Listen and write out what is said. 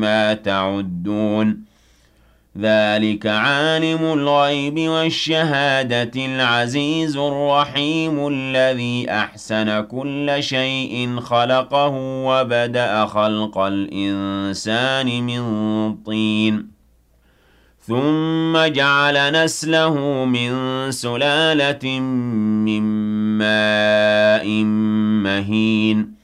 ما تعدون ذلك عالم الغيب والشهادة العزيز الرحيم الذي أحسن كل شيء خلقه وبدأ خلق الإنسان من طين ثم جعل نسله من سلالة من ماء مهين